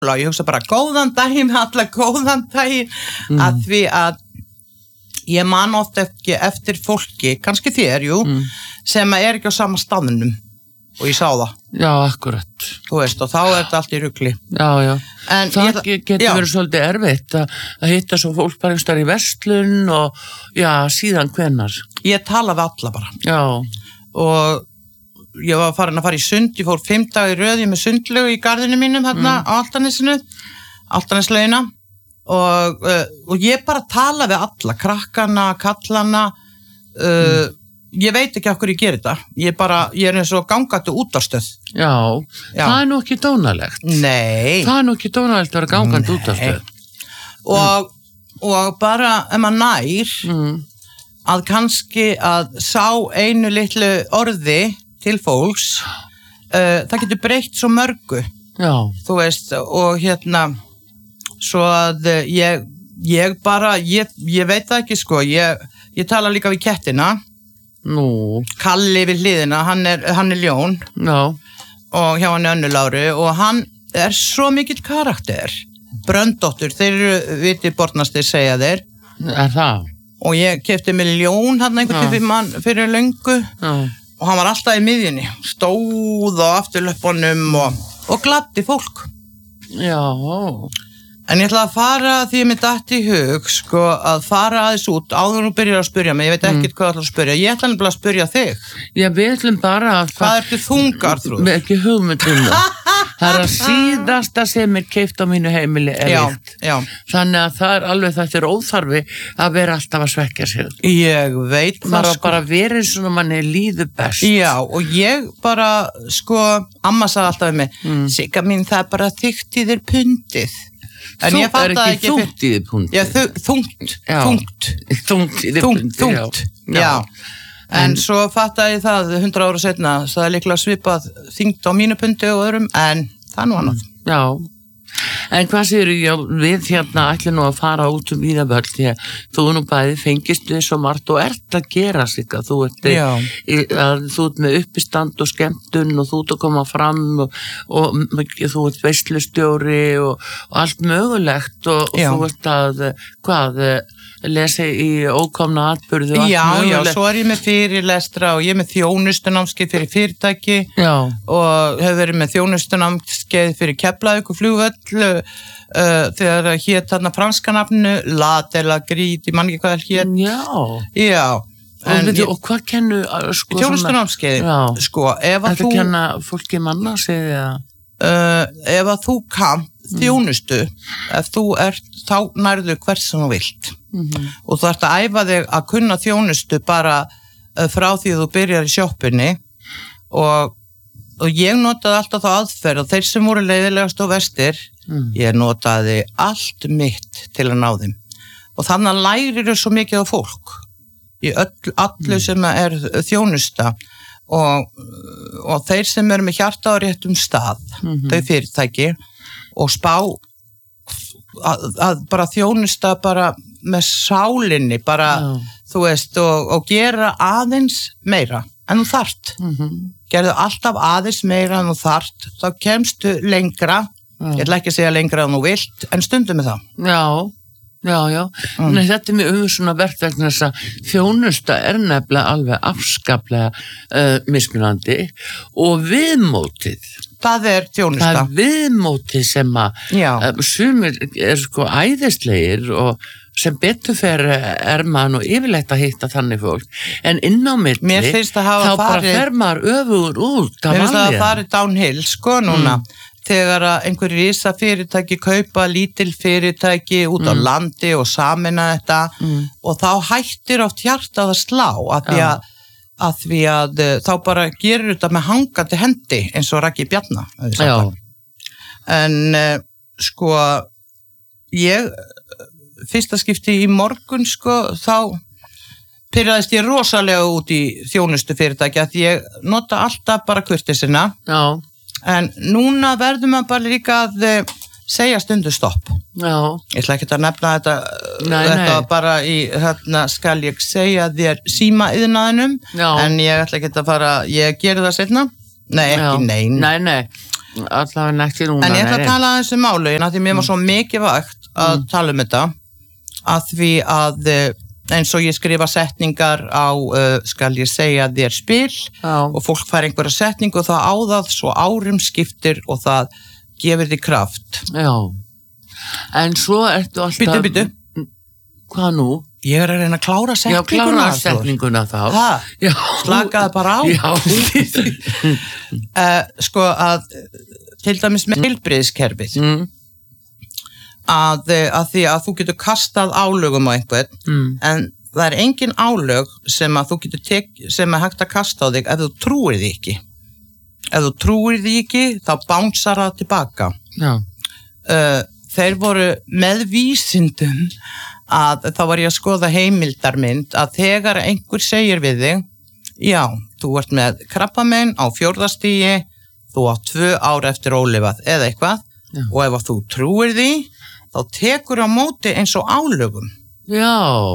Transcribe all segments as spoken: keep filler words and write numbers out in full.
ég hugsa bara góðan daginn, alla góðan daginn mm. að því að ég man oft ekki eftir fólki, kannski þér, jú, mm. sem er ekki á sama staðnum og ég sá það. Já, akkurat. Þú veist, og þá er þetta allt í rugli. Já, já. En það ég, getur já. verið svolítið erfitt að, að hitta svo fólk bara einhverstaðar í verslun og já, síðan hvenær. Ég tala við alla bara. Já. Og ég var farin að fara í sund, ég fór fimm daga í röð, ég með sundlegu í garðinu mínum þarna mm. á Álftanesinu, Álftaneslegina og, uh, og ég bara tala við alla, krakkana, kallana, uh, mm. ég veit ekki af hverju ég gerir þetta, ég bara, ég er eins og gangandi útastöð. Já, Já, það er nú ekki dónalegt. Nei. Það er nú ekki dónalegt að vera gangandi útastöð. Og, mm. og bara, ef maður nær, mm. að kannski að sá einu litlu orði til fólks, uh, það getur breytt svo mörgu. Já. Þú veist, og hérna, svo að uh, ég, ég bara, ég, ég veit það ekki sko, ég, ég tala líka við kettina. Nú. Kalli við hliðina, hann er, hann er ljón. Já. Og hjá hann er Önnu Láru, og hann er svo mikill karakter. Bröndóttur, þeir eru vitið bornastir segja þeir. Er það? Og ég keypti með ljón hann einhvern tímann mann fyrir löngu. Já. Og hann var alltaf í miðjunni, stóð á afturlöpunum og, og gladdi fólk. Já. En ég ætla að fara, því ég mér datt í hug, sko, að fara aðeins út, áður þú byrjar að spyrja mig, ég veit ekkert mm. hvað þú ætlar að spyrja, ég ætla nefnilega að spyrja þig. Já, við ætlum bara að... Hvað ertu þungar, þú? Við ekki hugmyndum það. Það er að síðasta sem er keypt á mínu heimili er já, vilt. Já. Þannig að það er alveg þetta er óþarfi að vera alltaf að svekja sig. Ég veit það, maður sko. Bara verið svona manni líður best. Já, og ég bara, sko, amma sagði alltaf við mig, mm. Sigga mín, það er bara þykkt í þér pundið. En þú ég fatt er ekki þungt í þér pundið. Já, þungt, þungt. Þungt í þér pundið, þungt, já. já. En, en svo fattaði ég það hundrað ára setna, það er líklega svipað þyngt á mínu pundi og öðrum, en það er nú annað. Já, en hvað séu já, við hérna ætlum nú að fara út um Víðavöll því að þú nú bæði fengist við svo margt og ert að gera sig að þú ert, að, þú ert með uppistand og skemmtun og þú ert að koma fram og, og, og þú ert veislustjóri og, og allt mögulegt og, og þú ert að, hvað, lesi í ókomna atburðu og allt já, mögulegt. Já, svo er ég með fyrirlestra og ég er með þjónustunámskeið fyrir fyrirtæki já. Og hefur verið með þjónustunámskeið fyrir Keflavíkurflugvöll uh, þegar hét þarna franska nafnu La de la Grite, ég man ekki hvað það hét. Já. Já. En, og, ég, og hvað kennu sko, þjónustunámskeið, sko, ef að þú... Þetta kenna fólki manna sig eða? Uh, ef að þú kann þjónustu, mm. ef þú ert, þá nærðu hvers sem þú vilt. Mm-hmm. Og þú ert að æfa þig að kunna þjónustu bara uh, frá því að þú byrjar í sjoppunni og, og ég notaði alltaf þá aðferð og þeir sem voru leiðilegast og verstir, mm. ég notaði allt mitt til að ná þeim. Og þannig að lærir þau svo mikið á fólk í öll, allu mm. sem er þjónusta. Og, og þeir sem eru með hjarta á réttum stað, mm-hmm. þau fyrirtæki og spá að, að bara þjónusta bara með sálinni bara, yeah. þú veist, og, og gera aðeins meira en þú þarft. Mm-hmm. Gerðu alltaf aðeins meira en þú þarft, þá kemstu lengra, yeah. ég ætla ekki að segja lengra en þú vilt, en stundum með það. Já. Já, já, mm. Nei, þetta er mjög umhverfuna verkt vegna þess að þjónusta er nefnilega alveg afskaplega uh, mismunandi og viðmótið. Það er þjónusta. Það er viðmótið sem að uh, sumir er sko æðislegir og sem betur fyrir er maður nú yfirleitt að hitta þannig fólk. En inn á milli, þá farið, bara fer maður öfugur út. Mér finnst það að fara downhill, sko, núna. Mm. Þegar að einhver risa fyrirtæki kaupa lítil fyrirtæki út á mm. landi og samina þetta mm. og þá hættir oft hjartað að slá að því að, að, því að þá bara gerir þetta með hangandi hendi eins og Raggi Bjarna. En uh, sko ég fyrsta skipti í morgun sko þá pirraðist ég rosalega út í þjónustu fyrirtæki að ég nota alltaf bara kurteisina. Já. En núna verður maður bara líka að segja stundu stopp. Já. Ég ætla ekki að nefna þetta, nei, þetta nei. Bara í, hérna skal ég segja þér síma yðnaðinum, en ég ætla ekki að fara, ég geri það seinna. Nei, ekki, nei. Nei, nei. allavega ekki núna. En ég ætla að tala aðeins um álögin, af því mér var svo mikið vægt að mm. tala um þetta, að því að eins og ég skrifa setningar á, uh, skal ég segja þér spil, Já. Og fólk fær einhverja setningu og það á það svo árum skiptir og það gefur því kraft. Já, en svo ertu alltaf... Byttu, byttu. Hvað nú? Ég er að reyna að klára setninguna. Já, klára setninguna þá. Það, slakaði bara á. Já. uh, sko að, til dæmis með heilbrigðiskerfið, mm. að, að því að þú getur kastað álögum á einhvern, mm. en það er engin álög sem að þú getur tek, sem er hægt að kasta á þig ef þú trúir því ekki. Ef þú trúir því ekki, þá bánsar það tilbaka. Já. Uh, þeir voru með vísindum að þá var ég að skoða heimildarmynd að þegar einhver segir við þig, já, þú ert með krabbamein á fjórðastigi, þú átt tvö ár eftir ólifað eða eitthvað, já. Og ef þú trúir því, þá tekur á móti eins og álögum. Já.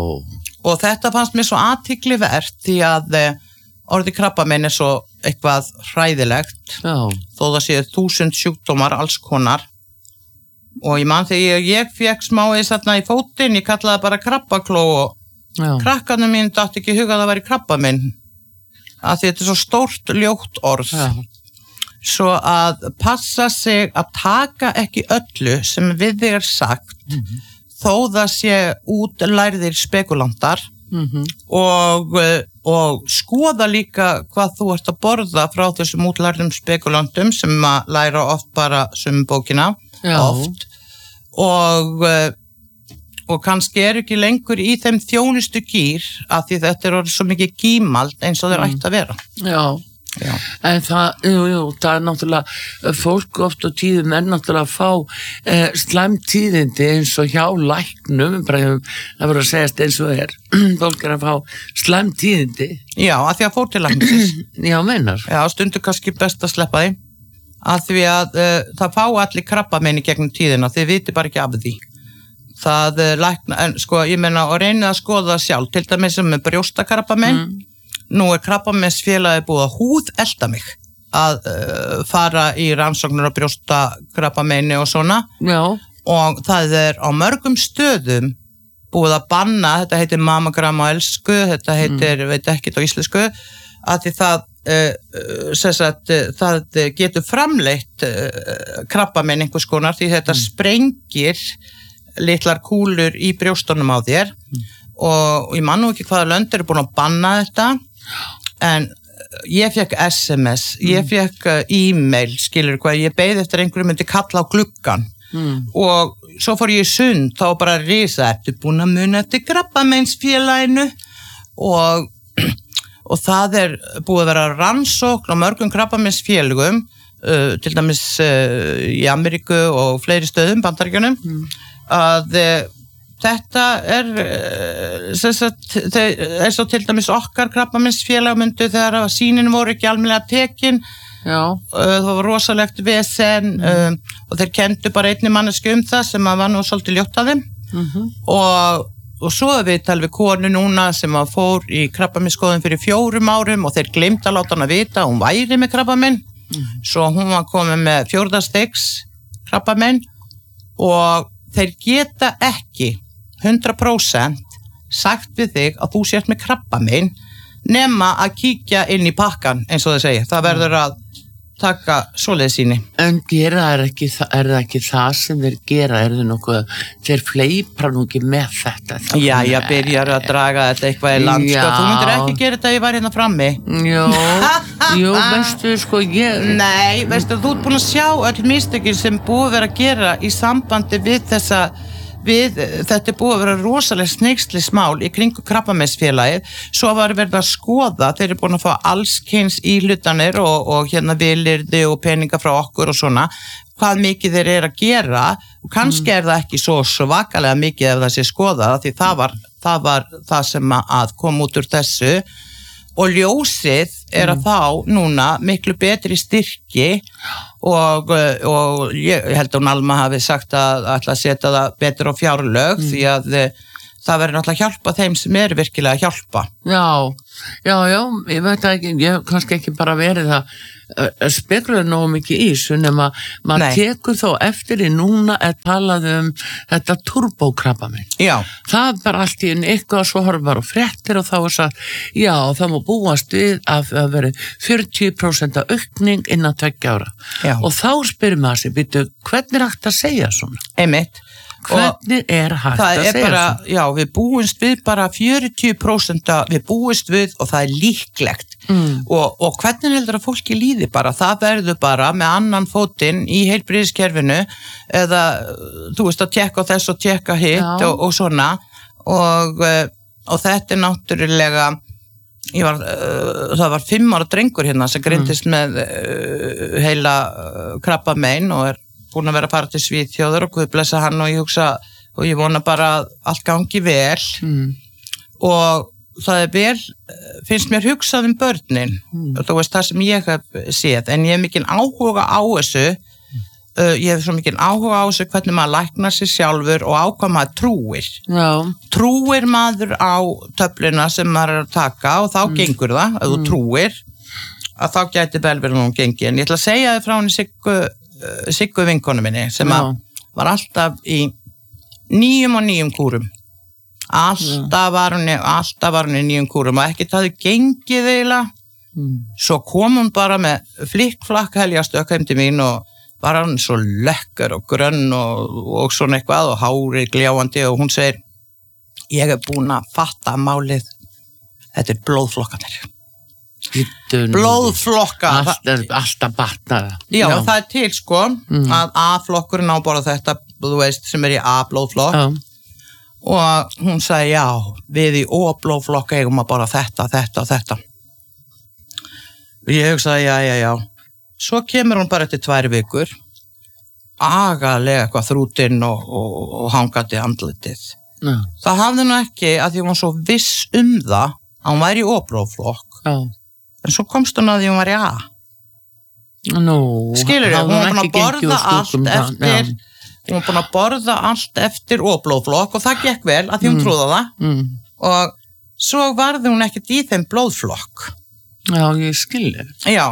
Og þetta fannst mér svo athyglisvert því að orðið krabbamein er svo eitthvað hræðilegt, já. Þó það séu þúsund sjúkdómar alls konar. Og ég man þegar ég, ég fekk smáið þarna í fótinn, ég kallaði bara krabbakló og Já. Krakkarnir mín datt ekki í huga að það væri krabbamein. Að því þetta er svo stórt ljótt orð. Já. Svo að passa sig að taka ekki öllu sem við þig er sagt, mm-hmm. þó það sé útlærðir spekulantar mm-hmm. og, og skoða líka hvað þú ert að borða frá þessum útlærðum spekulantum sem að læra oft bara sumbókina. Já. Oft og, og kannski er ekki lengur í þeim þjónustu gýr af því þetta er orðið svo mikið gímald eins og þeir mm. ætti að vera. Já, Já. En það, jú, jú, það er náttúrulega, fólk oft og tíðum er náttúrulega að fá eh, slæmtíðindi eins og hjá læknum, bara það voru að segjast eins og er, fólk er að fá slæmtíðindi. Já, af því að fór til læknisins. Já, meinar. Já, stundu kannski best að sleppa því. Að því að uh, það fá allir krabbamein í gegnum tíðina, þið viti bara ekki af því. Það uh, lækna, en sko, ég meina, og reynið að skoða það sjálf, til dæmis sem með brjóstakrabbamein, mm. nú er krabbameinsfélagi búið að húð elda mig að uh, fara í rannsóknir á brjóstakrabbameini og svona. Já. Og það er á mörgum stöðum búið að banna, þetta heitir mammogram á ensku, þetta heitir, mm. veit ekki á íslensku, að því það Uh, sagt, uh, það getur framleitt uh, krabbamein einhvers konar því þetta mm. sprengir litlar kúlur í brjóstunum á þér mm. og ég man nú ekki hvaða lönd eru búin að banna þetta en ég fekk S M S, mm. ég fekk uh, e-mail, skilur hvað, ég beið eftir einhverju myndi kalla á gluggan mm. og svo fór ég í sund þá bara risa, ertu búin að muna eftir krabbameinsfélaginu og og það er búið að vera rannsókn á mörgum krabbameinsfélögum uh, til dæmis uh, í Ameríku og fleiri stöðum, Bandaríkjunum mm. að uh, þetta er uh, sagt, er svo til dæmis okkar krabbameinsfélag myndu þegar að sýnin voru ekki almennilega tekin uh, það var rosalegt vesen mm. um, og þeir kendu bara einni manneski um það sem að var nú svolítið ljótt að þeim mm-hmm. og Og svo er við talið við konu núna sem að fór í krabbameinsskoðun fyrir fjórum árum og þeir gleymdu að láta hana vita að hún væri með krabbamein. Mm. Svo hún var komið með fjórðastigs krabbamein og þeir geta ekki hundrað prósent sagt við þig að þú sért með krabbamein nema að kíkja inn í pakkan eins og þeir segja. Það verður að taka svoleiðis síni. En gera er, ekki, er það ekki það sem þeir gera, er það nokkuð, þeir fleipra nú ekki með þetta. Já, ég byrjar að draga þetta eitthvað í land, sko, þú myndir ekki gera þetta að ég var hérna frammi. Jó, jú, veistu, sko, ég... Nei, veistu, þú ert búin að sjá öll mistökin sem búið að vera að gera í sambandi við þessa, við, þetta er búið að vera rosalega sneygsli smál í kringu krabbameinsfélagið, svo var verið að skoða, þeir eru búin að fá allskyns íhlutanir og, og hérna vilyrði og peninga frá okkur og svona, hvað mikið þeir eru að gera og kannski mm. er það ekki svo svakalega mikið ef það sé skoðað, því það var það, var það sem að kom út úr þessu og ljósið er að mm. fá núna miklu betri styrki og, og ég held að hún Alma hafi sagt að ætla að setja það betur á fjárlög mm. því að það verður náttúrulega að hjálpa þeim sem er virkilega að hjálpa. Já, já, já, ég veit ekki, ég hef kannski ekki bara verið að spekula nógu mikið í þessu nema maður tekur þó eftir í núna að talað um þetta turbókrabbamein. Já. Það er bara allt í einu eitthvað svo horfar og fréttir og þá er sagt, já, það má búast við að það veri fjörutíu prósent aukning innan tveggja ára. Já. Og þá spyrir maður sig, býtu, hvernig er hægt að segja svona? Einmitt. Hvernig er hægt að segja bara, svona? Já, við búumst við bara fjörutíu prósent við búumst við og það er líklegt. Mm. Og, og hvernig heldur að fólki líði bara? Það verður bara með annan fótinn í heilbrigðiskerfinu eða, þú veist, að tjekka þess og tjekka hitt og, og svona og, og þetta er náttúrulega ég var, uh, það var fimm ára drengur hérna sem greindist mm. með uh, heila uh, krabbamein og er búin að vera að fara til Svíþjóðar og Guð blessa hann og ég hugsa og ég vona bara að allt gangi vel mm. og það er vel, finnst mér hugsað um börnin mm. og þú veist það sem ég hef séð en ég hef mikinn áhuga á þessu mm. uh, ég hef svo mikinn áhuga á þessu hvernig maður læknar sér sjálfur og á hvað maður trúir Já. Trúir maður á töfluna sem maður er að taka og þá mm. gengur það, ef þú mm. trúir að þá gæti vel verið hún gengi en ég ætla að segja þið frá henni Siggu Siggu vinkonu minni sem að var alltaf í nýjum og nýjum kúrum alltaf var henni alltaf var henni í nýjum kúrum og ekkert hafði gengið eiginlega mm. svo kom hún bara með flikkflakk helgjastök heim til mín og var hann svo lekkar og grönn og, og svona eitthvað og hárið gljáandi og hún segir ég hef búin að fatta málið þetta er blóðflokkanir blóðflokka alltaf, alltaf batna já, já það er til sko mm. að A-flokkurinn á borða þetta þú veist sem er í A-blóðflokk já. Og hún sagði já við í O-blóðflokka eigum að borða þetta, þetta og þetta ég hugsaði já, já, já svo kemur hún bara eftir tvær vikur agalega eitthvað þrútinn og, og, og hangandi andlitið já. Það hafði nú ekki að því hún var svo viss um það að hún væri í O-blóðflokk já en svo komst hún að því hún var í A. Nú, skilur ég, hún var búin að borða allt eftir, hún var búin að borða allt eftir O-blóðflokk og það gekk vel að því hún mm. trúða það mm. og svo varði hún ekkert í þeim blóðflokk. Já, ég skilur. Já,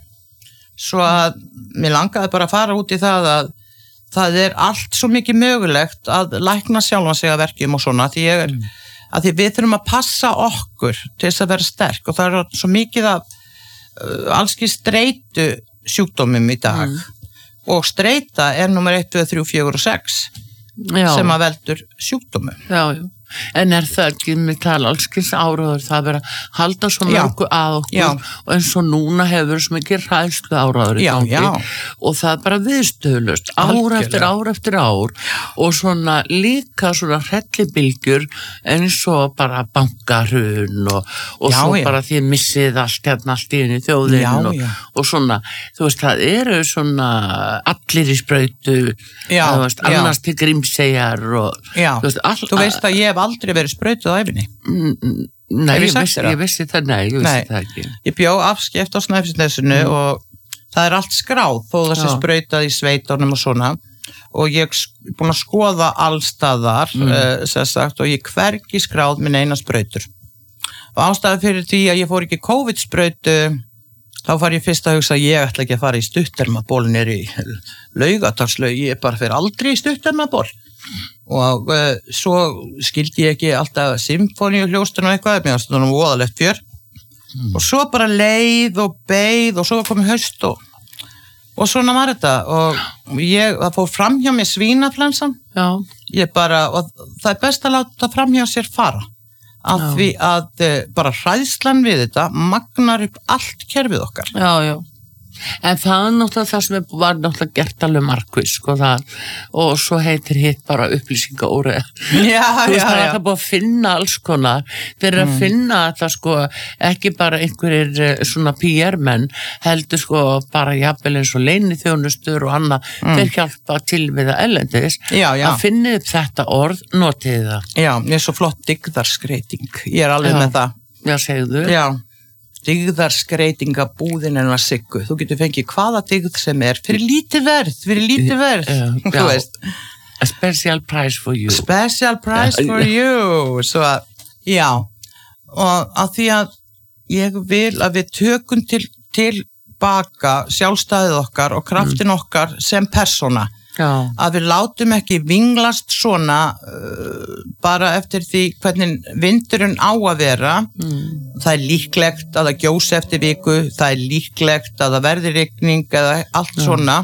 svo að mér langaði bara að fara út í það að það er allt svo mikið mögulegt að lækna sjálfan sig að verkjum og svona því ég er mm. að því við þurfum að passa okkur til þess að vera sterk og það er svo mikið af uh, allski streitu sjúkdómum í dag mm. og streita er nummer eitt, tvö, þrjú, fjögur og sex já. Sem að veldur sjúkdómum. Já, já. En er það ekki með tala allskins áraður það verið að halda svo mörgu að okkur já. Og eins og núna hefur svo mikið hræðslu áraður í gangi og það er bara viðstöðlust ár eftir ár eftir ár og svona líka svona hrellibilgjur eins og bara bankarun og, og já, svo já. Bara því missið allt hérna allt í henni þjóðin já, og, já. Og svona, þú veist það eru svona allir í sprautu já, þú veist, annars til Grímseyjar og já, þú veist, all, þú veist að ég hef aldrei verið sprautuð á æfinni. Nei, ég, ég, vissi, ég vissi það, nei, ég vissi nei. Það ekki. Ég bjó afskipt á Snæfellsnesinu mm. og það er allt skráð þó það sé sprautað í sveitunum og svona og ég er búin að skoða allstaðar mm. uh, sem sagt og ég hvergi skráð minn eina sprautur. Og ástæða fyrir því að ég fór ekki COVID-sprautu þá far ég fyrst að hugsa að ég ætla ekki að fara í stuttermaból nýri í Laugardalslaug, ég er bara fyrir aldrei í stuttermaból. Og uh, svo skildi ég ekki alltaf symfóníu hljóstun og eitthvað, mér varst það nú voðalegt fjör mm. og svo bara leið og beið og svo komið haust og, og svona var þetta og ég, það fór fram hjá mér svínaflensan ég bara, og það er best að láta fram hjá sér fara af því að uh, bara hræðslan við þetta magnar upp allt kerfið okkar. Já, já. En það er náttúrulega það sem var náttúrulega gert alveg markviss sko, og svo heitir hitt bara upplýsingaóri. Já, þú veist já, það já. er það búið að finna alls konar. Þeir eru mm. að finna þetta sko ekki bara einhverjir svona P R-menn heldur sko bara jafnvel eins og leyniþjónustur og annað mm. þeir hjálpa til við að ellendis já, já. Að finna upp þetta orð, notið það. Já, ég er svo flott dygðarskreiting. Ég er alveg já. Með það. Já, segðu. Já. Dygðarskreitingabúðin en að Siggu. Þú getur fengið hvaða dygð sem er fyrir lítið verð, fyrir lítið verð. Uh, þú veist. A special price for you. Special price for you. Svo að, já. Og að því að ég vil að við tökum til, til tilbaka sjálfstæðið okkar og kraftin mm. okkar sem persóna. Já. Að við látum ekki vinglast svona uh, bara eftir því hvernig vindurinn á að vera. Mm. Það er líklegt að það gjósi eftir viku, það er líklegt að það verði rigning eða allt Já. Svona.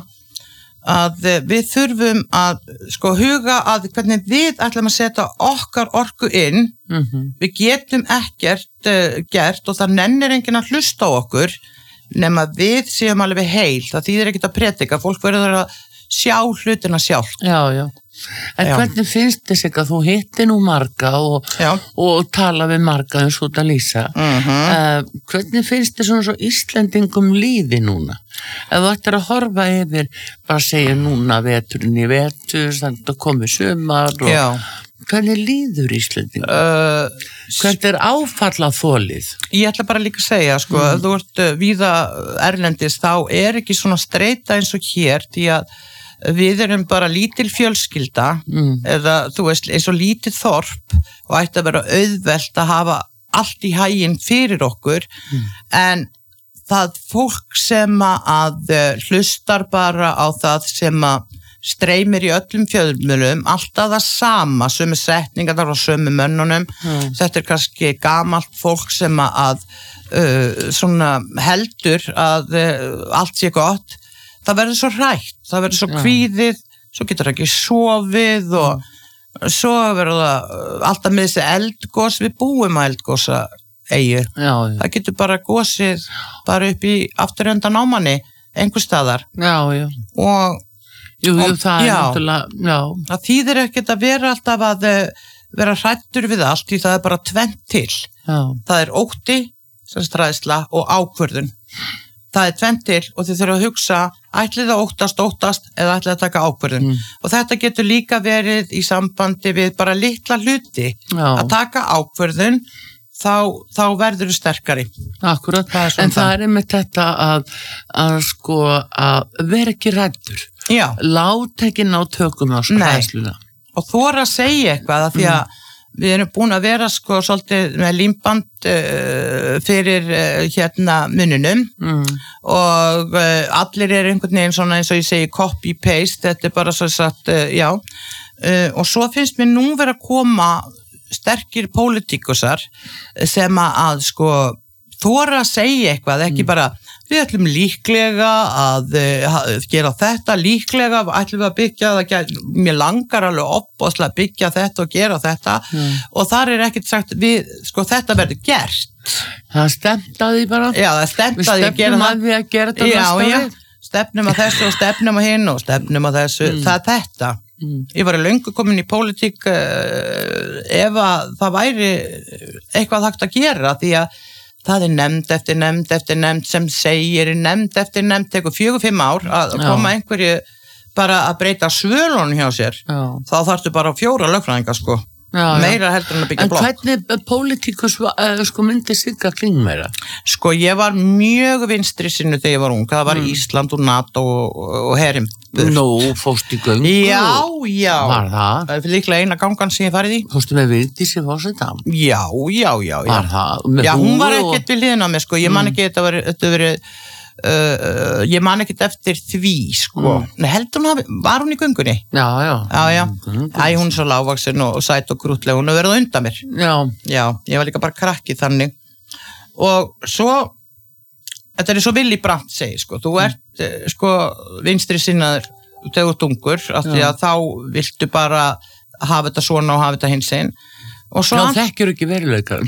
Að við þurfum að sko huga að hvernig við ætlum að setja okkar orku inn. Mm-hmm. Við getum ekkert uh, gert og það nennir enginn að hlusta á okkur nema við séum alveg heil. Það þýðir ekkert að predika, fólk verður að sjá hlutina sjálf. Já, já. En já. Hvernig finnst þess ekki að þú hitti nú marga og, og tala við marga eins og þetta lýsa. Mm-hmm. Uh, hvernig finnst þess svona svo Íslendingum lífi núna? Ef þú ættir að horfa yfir, bara segja núna veturinn í vetur, þannig að komi sumar og já. Hvernig líður Íslendingum? Uh, hvernig er áfallað þolið? Ég ætla bara líka að segja, sko, mm. ef þú ert uh, víða erlendis, þá er ekki svona streita eins og hér, því að við erum bara lítil fjölskylda mm. eða þú veist eins og lítið þorp og ætti að vera auðvelt að hafa allt í haginn fyrir okkur mm. en það fólk sem að hlustar bara á það sem að streymir í öllum fjölmiðlum alltaf það sama, sömu setningar þar á sömu mönnunum mm. þetta er kannski gamalt fólk sem að uh, svona heldur að uh, allt sé gott. Það verður svo hrætt, það verður svo kvíðið, svo getur það ekki sofið og mm. svo verður það alltaf með þessi eldgos, við búum að eldgosa eigi. Já, já. Það getur bara gosið bara upp í afturöndan á manni, einhver staðar. Já, já. Og, jú, jú, og, það er náttúrulega, já. Það þýðir ekkert að vera alltaf að vera hrættur við allt, því það er bara tvennt til. Já. Það er ótti, sem stræðsla og ákvörðun. Það er tvennt til og þið þurfa að hugsa ætlið að óttast, óttast eða ætlið að taka ákvörðun. Mm. Og þetta getur líka verið í sambandi við bara litla hluti. Já. Að taka ákvörðun, þá, þá verður þú sterkari. Akkurat, það en það er með þetta að, að sko að vera ekki hræddur. Já. Lát ekki ná tökum á skræðsluna. Og þora að segja eitthvað að því að mm. við erum búin að vera sko svolítið með límband uh, fyrir uh, hérna mununum mm. og uh, allir er einhvern veginn svona eins og ég segi copy-paste, þetta er bara svo satt, uh, já, uh, og svo finnst mér nú vera að koma sterkir pólitíkusar sem að sko þora að segja eitthvað, ekki mm. bara við ætlum líklega að uh, gera þetta, líklega ætlum við að byggja það, mér langar alveg opbóðslega að byggja þetta og gera þetta mm. og þar er ekkert sagt við, sko þetta verður gert. Það stemt að því bara? Já, það stemt að því að gera það. Við stefnum að við að gera þetta næsta við? Já, já, stefnum að þessu og stefnum að hinn og stefnum að þessu, mm. það er þetta. Mm. Ég var löngu komin í pólitík uh, ef að það væri eitthvað hægt að gera því að það er nefnd eftir nefnd eftir nefnd sem segir nefnd eftir nefnd tekur fjögur, fimm ár að Já. Koma einhverju bara að breyta svölunum hjá sér. Já. Þá þarftu bara fjóra lögfræðinga sko. Já, meira heldur en að byggja blokk. En hvernig pólitíkus uh, sko myndi Sigga Kling meira? Sko ég var mjög vinstri sinnu þegar ég var ung. Það var mm. Ísland og NATO og, og herim. Nú, fórstu í göngu? Já, já. Var það? Það er líklega eina gangan sem ég farið í. Fórstu með Vigdísi fórseta? Já, já, já. Var það? Með já, hún var ekkert og... við liðin á mig sko. Ég man ekki þetta var, þetta verið Uh, ég man ekkert eftir því sko, mm. Nei, heldur hún hafi, var hún í göngunni? Já, já, já, já. Mm. Æ, hún er svo lágvaxin og, og sæt og grútleg, hún er verið undan mér. Já. Já, ég var líka bara krakki þannig og svo þetta er svo Willy Brandt segir sko, þú ert mm. sko vinstri sinnaður þegar þú ert ungur, af því að þá viltu bara hafa þetta svona og hafa þetta hinsinn og svo Já, þekkir ekki veruleikann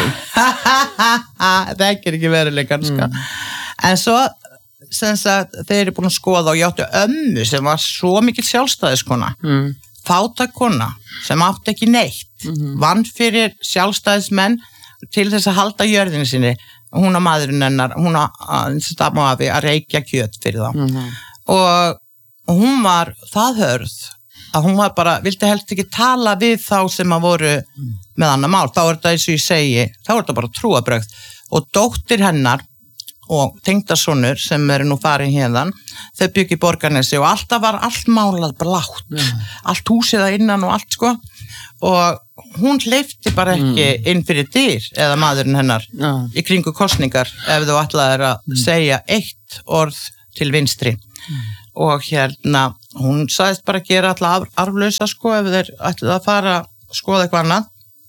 þekkir ekki veruleikann sko mm. En svo, sem sagt, þeir eru búin að skoða og ég átti ömmu sem var svo mikil sjálfstæðiskona, mm. fátækkona sem átti ekki neitt, mm-hmm. vann fyrir sjálfstæðismenn til þess að halda jörðinu sinni, hún og maðurinn hennar, hún að staðmáfi að reykja kjöt fyrir þá. Mm-hmm. Og, og hún var það hörð að hún var bara, vildi helst ekki tala við þá sem að voru mm. með annar mál, þá er þetta eins og ég segi, þá er þetta bara trúabrögð og dóttir hennar og tengdasonur sem eru nú farin hérðan, þau byggi í Borgarnesi og alltaf var allt málað blátt, yeah. allt húsið að innan og allt sko og hún hleypti bara ekki mm. inn fyrir dyr eða maðurinn hennar Já. í kringu kostningar ef þú ætlaðir að mm. segja eitt orð til vinstri mm. og hérna, hún sagðist bara gera alltaf arflausa sko ef þeir ætlaði að fara að skoða eitthvað annað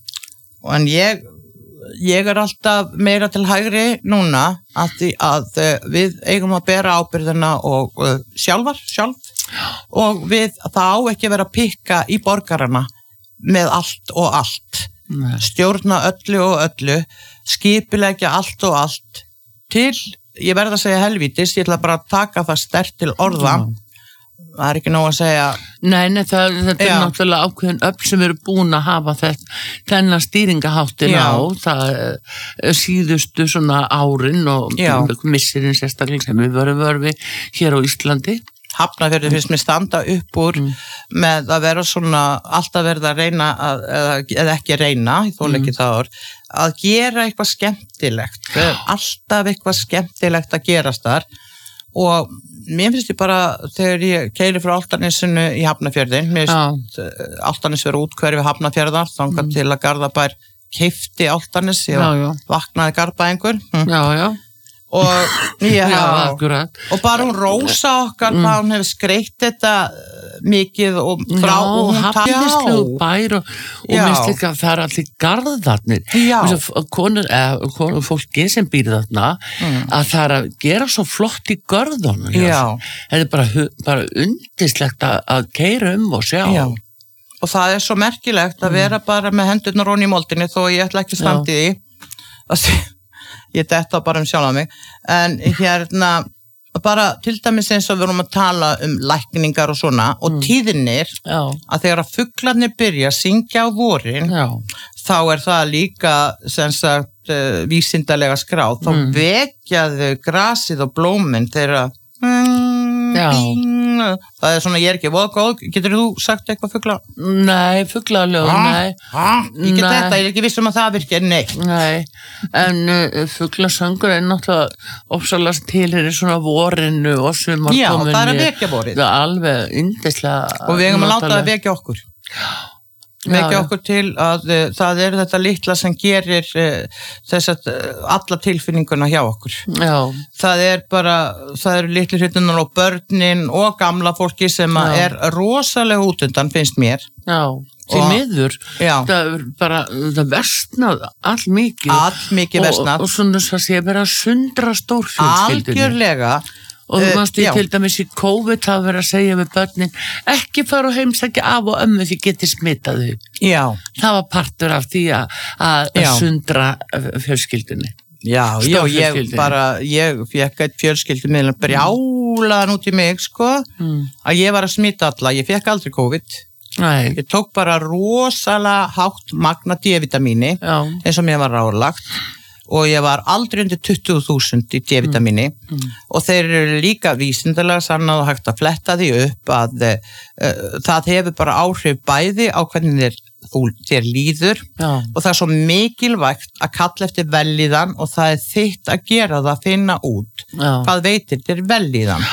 en ég ég er alltaf meira til hægri núna að, því að við eigum að bera ábyrgðina og uh, sjálfar, sjálf og við, það á ekki að vera að pikka í borgarana með allt og allt Nei. Stjórna öllu og öllu skipilegja allt og allt til, ég verð að segja helvítis, ég ætla bara að taka það sterkt til orða Já. Það er ekki nóg að segja Nei, nei, það, þetta Já. Er náttúrulega ákveðin öll sem eru búin að hafa þetta þennan stýringaháttin á það síðustu svona árin og missirinn sérstaklega sem við vorum vörfi hér á Íslandi Hafnarfjörður finnst mér standa upp úr mm. með að vera svona alltaf verða að reyna að, eða, eða ekki reyna, ég þóla ekki mm. það orð að gera eitthvað skemmtilegt alltaf eitthvað skemmtilegt að gerast þar og mér finnst ég bara þegar ég keyri frá Álftanesinu í Hafnarfjörðin mér finnst uh, Álftanes vera útkverfi Hafnarfjörðar þangað mm. til að Garðabær keypti Álftanes og já, já. Vaknaði Garðbæingur hm. Já, já og, já, já, og bara hún Rósa okkar mm. hvað hún hefur skreitt þetta mikið og frá já, og hún hafnislegu bær og, og minnst líka það er allir garðarnir konur, eða, konur fólki sem býr þarna mm. að það er að gera svo flott í görðunum þetta er bara, bara undislegt að, að keyra um og sjá já. Og það er svo merkilegt að vera bara með hendurnar onni í moldinni þó ég ætla ekki standi í því ég detta bara um sjálf á mig en hérna bara til dæmis eins og við erum að tala um lækningar og svona og mm. tíðinir Já. Að þegar að fuglarnir byrja að syngja á vorin Já. Þá er það líka sem sagt uh, vísindalega skráð þá mm. vekjaðu grasið og blómin þeirra mm, það er svona ég er ekki voða góð, getur þú sagt eitthvað fugla? Nei, fuglalög, ah, nei ah, ég get nei. Þetta, ég er ekki viss um að það virkir, nei Nei, en uh, fuglasöngur er náttúrulega ofsalega tilheyrir svona vorinu og sumarkominni Já, það er að vekja vorið Það er alveg yndislega Og við eigum að láta það vekja okkur vekja okkur til að uh, það er þetta litla sem gerir uh, þess að uh, alla tilfinninguna hjá okkur Já. Það er bara, það eru litli hlutunar og börnin og gamla fólki sem er rosalega útundan finnst mér Já, til miður það er bara, það versnað all mikið all mikið versnað og, og svona þess að sé bara sundra stórfjölskyldunni algjörlega og þú mást ég til dæmis í COVID það verið að segja við börnin ekki fara og heimsækja af og ömmu því getið smitað þau Já. Það var partur af því að, að sundra fjölskyldunni Já, já, ég bara ég fekk eitt fjölskyldu með brjálaðan út í mig sko mm. að ég var að smita alla, ég fekk aldrei COVID Nei. Ég tók bara rosalega hátt magna D-vitamíni eins og mér var ráðlagt og ég var aldrei undir tuttugu þúsund í D-vitamíni mm. mm. og þeir eru líka vísindalega sannað og hægt að fletta því upp að uh, það hefur bara áhrif bæði á hvernig þér, þú, þér líður Já. Og það er svo mikilvægt að kalla eftir vellíðan og það er þitt að gera það að finna út Já. Hvað veitir þér vellíðan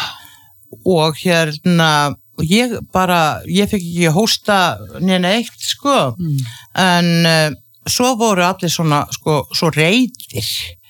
og hérna og ég bara, ég fekk ekki hósta neina eitt sko mm. en uh, svo voru allir svona, sko, svo reiðir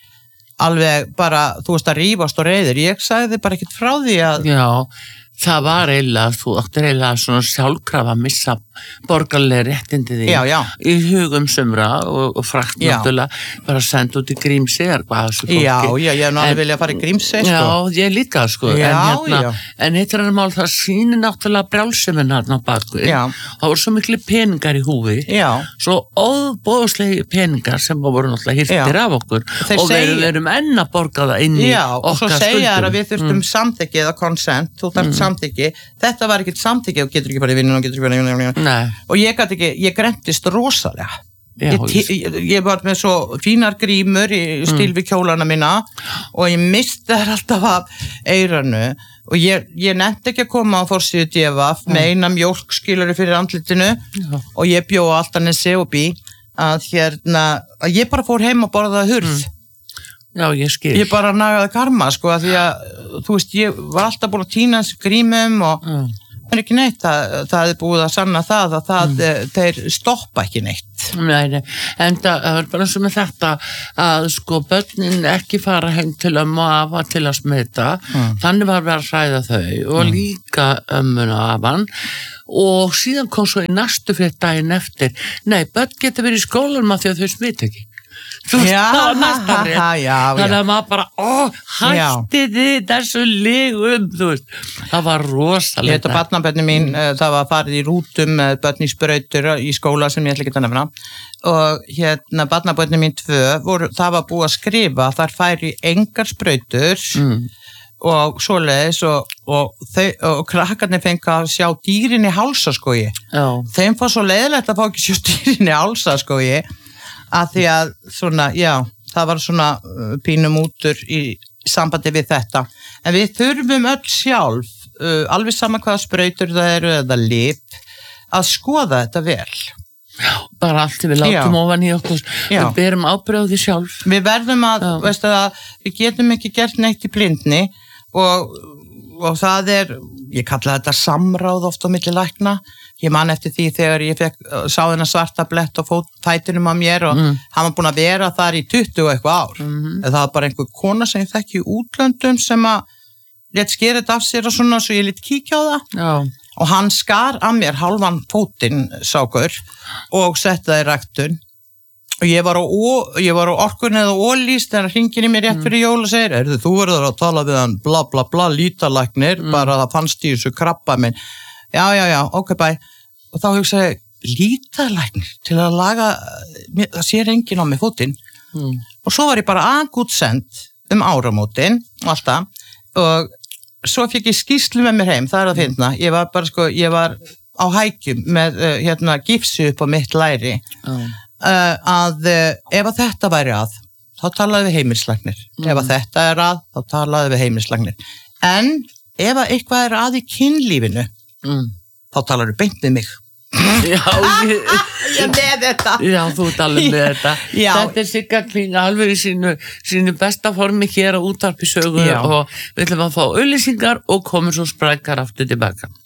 alveg bara, þú veist að rífast og reiðir ég sagði bara ekkert frá því að Já, það var eiginlega, þú áttir eiginlega svona sjálfkrafa að missa borgarlega réttindi því já, já. Í hugum sumra og, og frakt náttúrulega bara senda út í Grímsey er hvað þessu fólki Já, já, ég hef náttúrulega viljað fara í Grímsey sko. Já, ég líka sko já, en hérna, já. En þetta er mál það sýnir náttúrulega brjálsuminn hérna á baku það voru svo miklu peningar í húfi já. Svo óbóðslegi peningar sem voru náttúrulega hirtir af okkur Þeir og við seg... erum enn að borga það inn í já, okkar skuldum Já, og svo segja það að við þurftum mm. samþykki eða consent, þú þarft mm. samþykki þetta var ekkert samþykki og getur ekki bara í vinnun og getur ekki bara í vinnun Nei. Og ég gæti ekki, ég grentist rosalega Já, ég, ég, ég var með svo fínar grímur í stíl við kjólana mína og ég misti þær alltaf af eyranu og ég, ég nefndi ekki að koma á forsíðu D V A með eina mjólkskilari fyrir andlitinu Já. Og ég bjó á Álftanesi og bí að hérna, að ég bara fór heim og borðaði hurð mm. Já, ég skil Ég bara nagaði karma sko að því að þú veist, ég var alltaf búin að týna þessu grímum og mm. er ekki neitt, það, það er búið að sanna það að það, mm. þeir stoppa ekki neitt. Nei, nei, en það er bara sem með þetta að sko börnin ekki fara heim til ömmu og afa til að smita, mm. þannig var verið að hræða þau og mm. líka ömmun og afan og síðan kom svo í næstu fyrir daginn eftir, nei, börn geta verið í skólanum að því að þau smita ekki. Þú veist, já, það var næsta rétt. Já, já. Þannig að maður bara, ó, hætti þið þessu legum, þú veist. Það var rosalega. Ég heit að barnabörnin mín, það var farið í rútum með börn í sprautur í skóla sem ég ætla ekki að nefna. Og hérna, barnabörnin mín tvö, voru, það var búið að skrifa, þar færi engar sprautur mm. og svoleiðis og, og, þau, og krakkarnir fengi að sjá dýrin í hálsaskógi. Já. Þeim fór svo leiðilegt að fá ekki sjá dýrin í hálsaskógi. Að því að svona, já, það var svona uh, pínum útur í sambandi við þetta. En við þurfum öll sjálf, uh, alveg sama hvaða sprautur það eru eða lyf, að skoða þetta vel. Já, bara allt við látum já. Ofan í okkur, já. Við berum ábyrgð því sjálf. Við verðum að, já. Veistu að, við getum ekki gert neitt í blindni og, og það er, ég kalla þetta samráð oft á milli lækna. Ég man eftir því þegar ég fekk, sá þennan svarta blett á fætinum á mér og mm. hann var búin að vera þar í tuttugu og eitthvað ár. Mm. Það var bara einhver kona sem ég þekki í útlöndum sem að lét skera þetta af sér og svona svo ég lét kíkja á það. Já. Og hann skar af mér hálfan fótinn sákur og setti það í ræktun. Og ég var á, ég var á orkunni eða ólýst þegar hringir í mér rétt fyrir jól og segir, erðu þú verður að tala við hann bla bla bla lítalæknir, mm. bara það fannst í þessu krabba minn. Já, já, já, ok, bæ. Og þá hugsaði, lítalæknir til að laga, það sér enginn á mig fótinn. Mm. Og svo var ég bara angútsend um áramótin og alltaf. Og svo fekk ég skýrslu með mér heim, það er að finna. Ég var bara, sko, ég var á hækjum með, uh, hérna, gifsi upp á mitt læri. Mm. Uh, að uh, ef að þetta væri að, þá talaði við heimilislæknir. Mm. Ef að þetta er að, þá talaði við heimilislæknir. En ef að eitthvað er að í kynlífinu, Mm. þá talar þú beint með mig. Já, ég, ég með þetta. Já, þú talar með þetta. Já. Þetta er Sigga Kling alveg í sínu, sínu besta formi hér á Útvarpi Sögu og við ætlum að fá auglýsingar og komum svo sprækkar aftur tilbaka.